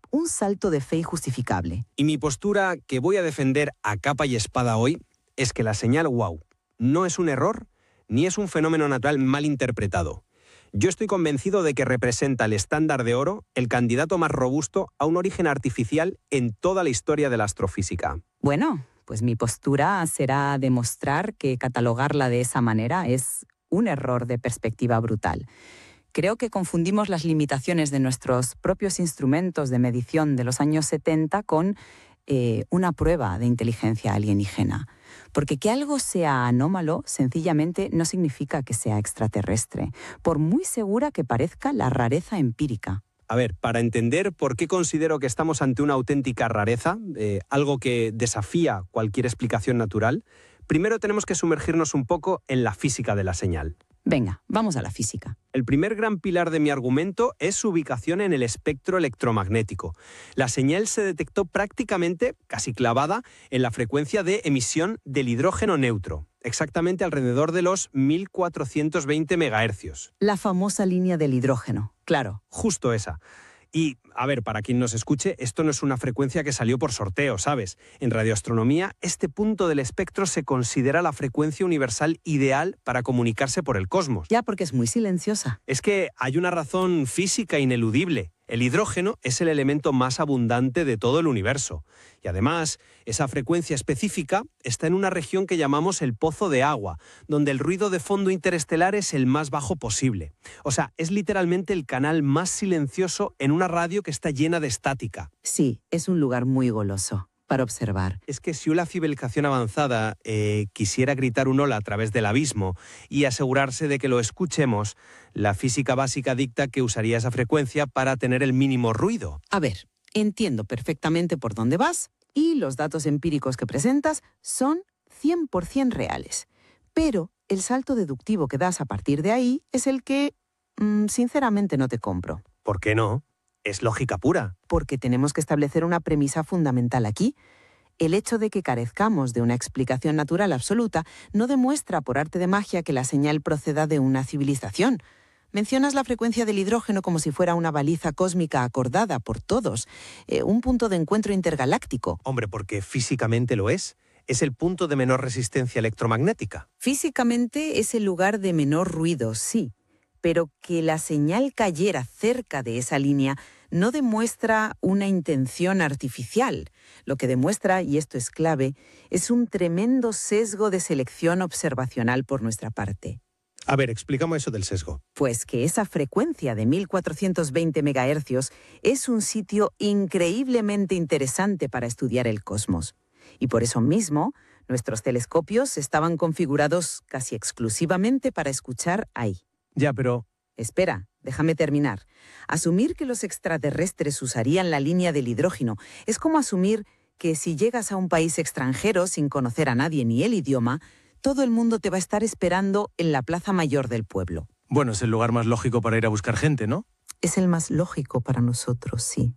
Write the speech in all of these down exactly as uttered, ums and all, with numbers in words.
un salto de fe injustificable. Y mi postura, que voy a defender a capa y espada hoy, es que la señal WOW no es un error ni es un fenómeno natural mal interpretado. Yo estoy convencido de que representa el estándar de oro, el candidato más robusto a un origen artificial en toda la historia de la astrofísica. Bueno, pues mi postura será demostrar que catalogarla de esa manera es un error de perspectiva brutal. Creo que confundimos las limitaciones de nuestros propios instrumentos de medición de los años setenta con eh, una prueba de inteligencia alienígena. Porque que algo sea anómalo sencillamente no significa que sea extraterrestre, por muy segura que parezca la rareza empírica. A ver, para entender por qué considero que estamos ante una auténtica rareza, eh, algo que desafía cualquier explicación natural, primero tenemos que sumergirnos un poco en la física de la señal. Venga, vamos a la física. El primer gran pilar de mi argumento es su ubicación en el espectro electromagnético. La señal se detectó prácticamente, casi clavada, en la frecuencia de emisión del hidrógeno neutro, exactamente alrededor de los mil cuatrocientos veinte megahercios. La famosa línea del hidrógeno, claro. Justo esa. Y, a ver, para quien nos escuche, esto no es una frecuencia que salió por sorteo, ¿sabes? En radioastronomía, este punto del espectro se considera la frecuencia universal ideal para comunicarse por el cosmos. Ya, porque es muy silenciosa. Es que hay una razón física ineludible. El hidrógeno es el elemento más abundante de todo el universo. Y además, esa frecuencia específica está en una región que llamamos el pozo de agua, donde el ruido de fondo interestelar es el más bajo posible. O sea, es literalmente el canal más silencioso en una radio que está llena de estática. Sí, es un lugar muy goloso para observar. Es que si una civilización avanzada eh, quisiera gritar un hola a través del abismo y asegurarse de que lo escuchemos, la física básica dicta que usaría esa frecuencia para tener el mínimo ruido. A ver, entiendo perfectamente por dónde vas y los datos empíricos que presentas son cien por ciento reales. Pero el salto deductivo que das a partir de ahí es el que, mmm, sinceramente, no te compro. ¿Por qué no? Es lógica pura. Porque tenemos que establecer una premisa fundamental aquí. El hecho de que carezcamos de una explicación natural absoluta no demuestra por arte de magia que la señal proceda de una civilización. Mencionas la frecuencia del hidrógeno como si fuera una baliza cósmica acordada por todos, eh, un punto de encuentro intergaláctico. Hombre, porque físicamente lo es. Es el punto de menor resistencia electromagnética. Físicamente es el lugar de menor ruido, sí. Pero que la señal cayera cerca de esa línea no demuestra una intención artificial. Lo que demuestra, y esto es clave, es un tremendo sesgo de selección observacional por nuestra parte. A ver, explícame eso del sesgo. Pues que esa frecuencia de mil cuatrocientos veinte megahercios es un sitio increíblemente interesante para estudiar el cosmos. Y por eso mismo, nuestros telescopios estaban configurados casi exclusivamente para escuchar ahí. Ya, pero... Espera, déjame terminar. Asumir que los extraterrestres usarían la línea del hidrógeno es como asumir que si llegas a un país extranjero sin conocer a nadie ni el idioma, todo el mundo te va a estar esperando en la plaza mayor del pueblo. Bueno, es el lugar más lógico para ir a buscar gente, ¿no? Es el más lógico para nosotros, sí.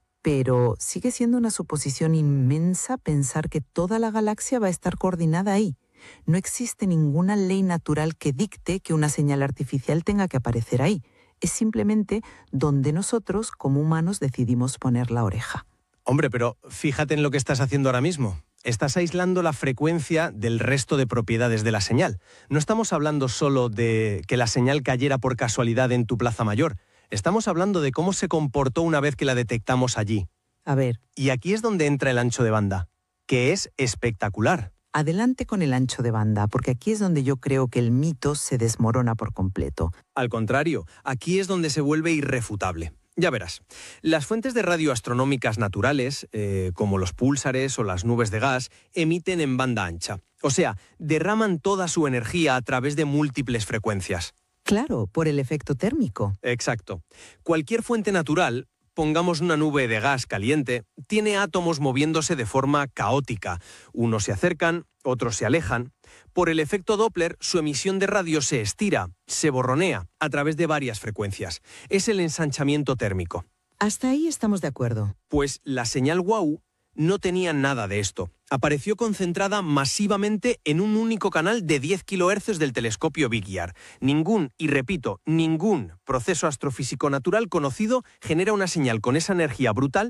Pero sigue siendo una suposición inmensa pensar que toda la galaxia va a estar coordinada ahí. No existe ninguna ley natural que dicte que una señal artificial tenga que aparecer ahí. Es simplemente donde nosotros, como humanos, decidimos poner la oreja. Hombre, pero fíjate en lo que estás haciendo ahora mismo. Estás aislando la frecuencia del resto de propiedades de la señal. No estamos hablando solo de que la señal cayera por casualidad en tu plaza mayor. Estamos hablando de cómo se comportó una vez que la detectamos allí. A ver. Y aquí es donde entra el ancho de banda, que es espectacular. Adelante con el ancho de banda, porque aquí es donde yo creo que el mito se desmorona por completo. Al contrario, aquí es donde se vuelve irrefutable. Ya verás, las fuentes de radioastronómicas naturales, eh, como los púlsares o las nubes de gas, emiten en banda ancha. O sea, derraman toda su energía a través de múltiples frecuencias. Claro, por el efecto térmico. Exacto. Cualquier fuente natural, pongamos una nube de gas caliente, tiene átomos moviéndose de forma caótica. Unos se acercan, otros se alejan. Por el efecto Doppler, su emisión de radio se estira, se borronea, a través de varias frecuencias. Es el ensanchamiento térmico. Hasta ahí estamos de acuerdo. Pues la señal WOW no tenía nada de esto. Apareció concentrada masivamente en un único canal de diez kilohercios del telescopio Big Ear. Ningún, y repito, ningún proceso astrofísico natural conocido genera una señal con esa energía brutal